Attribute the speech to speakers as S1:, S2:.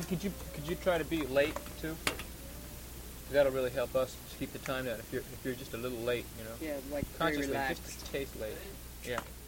S1: And could you try to be late too? That'll really help us keep the time down. If you're just a little late, you know.
S2: Yeah, like very
S1: Consciously,
S2: relaxed.
S1: just a taste late. Yeah.